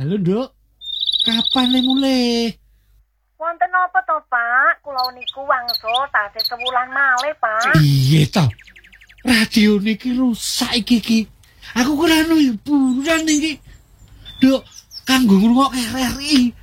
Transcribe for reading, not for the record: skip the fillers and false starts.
Halo, Nduk. Kapan le mulai? Wonten napa to, Pak? Kula niku wangsul tasih sewulan malih, Pak. Iya to. Radio niki rusak iki. Aku kurang hiburan iki. Nduk, kanggo ngrungokke RRI.